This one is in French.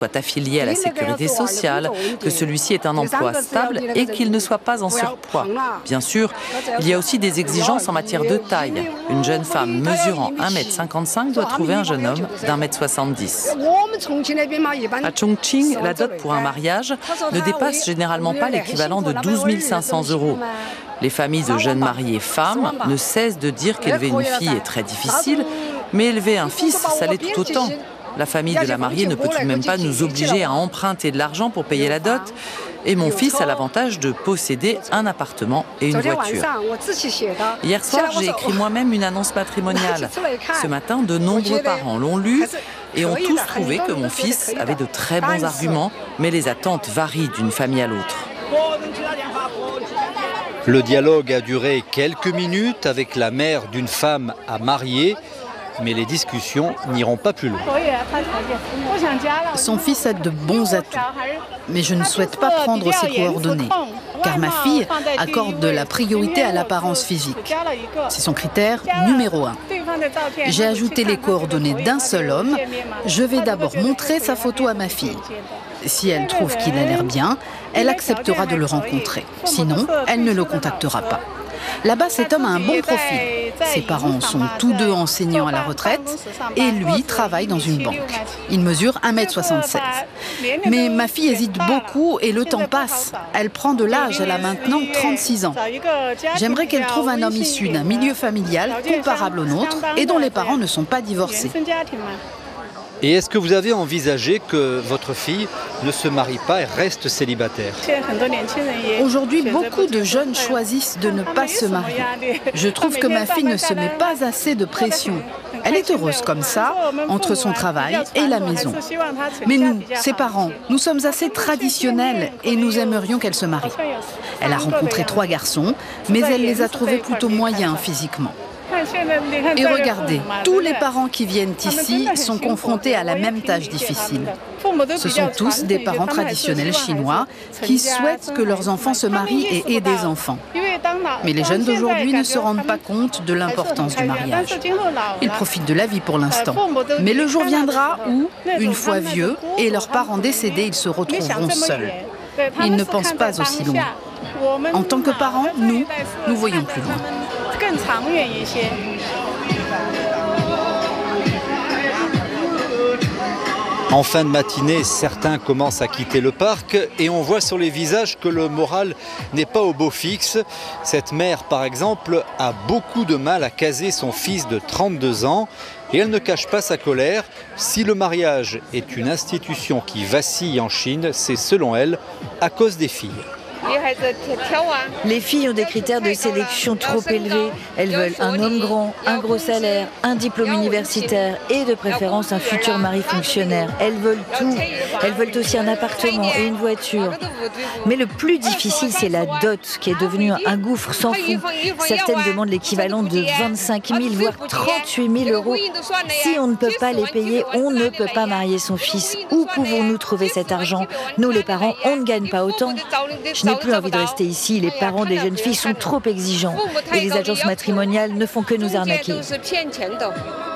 soit affilié à la sécurité sociale, que celui-ci ait un emploi stable et qu'il ne soit pas en surpoids. Bien sûr, il y a aussi des exigences en matière de taille. Une jeune femme mesurant 1,55 m doit trouver un jeune homme d'1,70 m. À Chongqing, la dot pour un mariage ne dépasse généralement pas l'équivalent de 12 500 €. Les familles de jeunes mariés femmes ne cessent de dire qu'élever une fille est très difficile, mais élever un fils, ça l'est tout autant. La famille de la mariée ne peut tout de même pas nous obliger à emprunter de l'argent pour payer la dot. Et mon fils a l'avantage de posséder un appartement et une voiture. Hier soir, j'ai écrit moi-même une annonce matrimoniale. Ce matin, de nombreux parents l'ont lue et ont tous trouvé que mon fils avait de très bons arguments, mais les attentes varient d'une famille à l'autre. Le dialogue a duré quelques minutes avec la mère d'une femme à marier. Mais les discussions n'iront pas plus loin. Son fils a de bons atouts, mais je ne souhaite pas prendre ses coordonnées, car ma fille accorde de la priorité à l'apparence physique. C'est son critère numéro 1. J'ai ajouté les coordonnées d'un seul homme. Je vais d'abord montrer sa photo à ma fille. Si elle trouve qu'il a l'air bien, elle acceptera de le rencontrer. Sinon, elle ne le contactera pas. Là-bas, cet homme a un bon profil. Ses parents sont tous deux enseignants à la retraite et lui travaille dans une banque. Il mesure 1,76 m. Mais ma fille hésite beaucoup et le temps passe. Elle prend de l'âge, elle a maintenant 36 ans. J'aimerais qu'elle trouve un homme issu d'un milieu familial comparable au nôtre et dont les parents ne sont pas divorcés. Et est-ce que vous avez envisagé que votre fille ne se marie pas et reste célibataire ? Aujourd'hui, beaucoup de jeunes choisissent de ne pas se marier. Je trouve que ma fille ne se met pas assez de pression. Elle est heureuse comme ça, entre son travail et la maison. Mais nous, ses parents, nous sommes assez traditionnels et nous aimerions qu'elle se marie. Elle a rencontré 3 garçons, mais elle les a trouvés plutôt moyens physiquement. Et regardez, tous les parents qui viennent ici sont confrontés à la même tâche difficile. Ce sont tous des parents traditionnels chinois qui souhaitent que leurs enfants se marient et aient des enfants. Mais les jeunes d'aujourd'hui ne se rendent pas compte de l'importance du mariage. Ils profitent de la vie pour l'instant. Mais le jour viendra où, une fois vieux et leurs parents décédés, ils se retrouveront seuls. Ils ne pensent pas aussi loin. En tant que parents, nous voyons plus loin. En fin de matinée, certains commencent à quitter le parc et on voit sur les visages que le moral n'est pas au beau fixe. Cette mère, par exemple, a beaucoup de mal à caser son fils de 32 ans et elle ne cache pas sa colère. Si le mariage est une institution qui vacille en Chine, c'est selon elle à cause des filles. Les filles ont des critères de sélection trop élevés. Elles veulent un homme grand, un gros salaire, un diplôme universitaire et de préférence un futur mari fonctionnaire. Elles veulent tout. Elles veulent aussi un appartement et une voiture. Mais le plus difficile, c'est la dot qui est devenue un gouffre sans fond. Certaines demandent l'équivalent de 25 000 voire 38 000 €. Si on ne peut pas les payer, on ne peut pas marier son fils. Où pouvons-nous trouver cet argent ? Nous, les parents, on ne gagne pas autant. Je n'ai plus envie de rester ici, les parents des jeunes filles sont trop exigeants et les agences matrimoniales ne font que nous arnaquer.